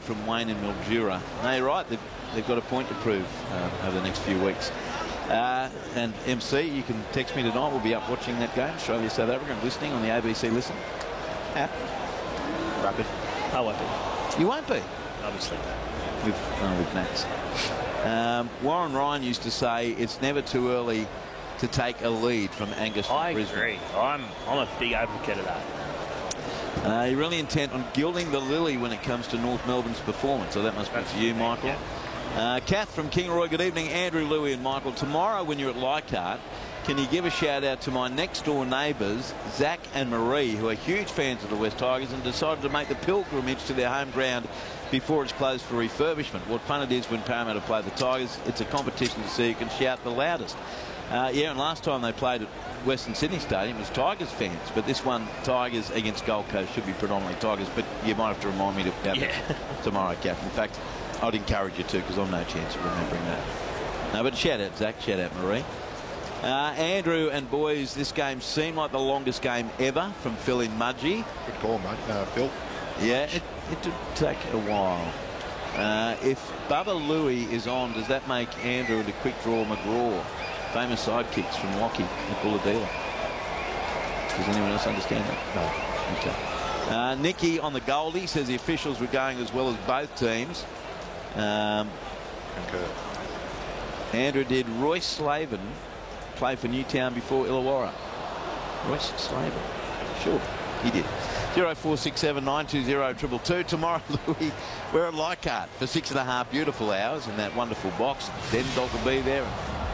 from Wayne and Mildura. No, you're right. They've got a point to prove over the next few weeks. And MC, you can text me tonight. We'll be up watching that game, Australia, South Africa, and listening on the ABC Listen app. Rapid. I won't be. You won't be? Obviously. With Max. Warren Ryan used to say it's never too early to take a lead from Angus from Brisbane. I agree. I'm a big advocate of that. You're really intent on gilding the lily when it comes to North Melbourne's performance, so that must be for you, Michael. Yeah. Kath from Kingaroy, good evening. Andrew, Louie and Michael. Tomorrow when you're at Leichhardt, can you give a shout out to my next door neighbours, Zach and Marie, who are huge fans of the West Tigers and decided to make the pilgrimage to their home ground before it's closed for refurbishment. What fun it is when Parramatta play the Tigers. It's a competition to see who can shout the loudest. Yeah, and last time they played at Western Sydney Stadium was Tigers fans, but this one, Tigers against Gold Coast, should be predominantly Tigers, but you might have to remind me about that tomorrow, Kath. In fact, I'd encourage you to, because I've no chance of remembering that. No, but shout out Zach, shout out Marie. Andrew and boys, this game seemed like the longest game ever from Phil in Mudgee. Good call, mate. Phil. Yeah, it did take a while. If Bubba Louie is on, does that make Andrew into quick draw McGraw? Famous sidekicks from Lockie at Bulladila. Does anyone else understand that? No. Okay. Nicky on the Goldie says the officials were going as well as both teams. Andrew, did Royce Slavin play for Newtown before Illawarra? Royce Slavin? Sure, he did. 0467 920 222. Tomorrow, Louis, we're at Leichhardt for 6.5 beautiful hours in that wonderful box. Den Dog will be there.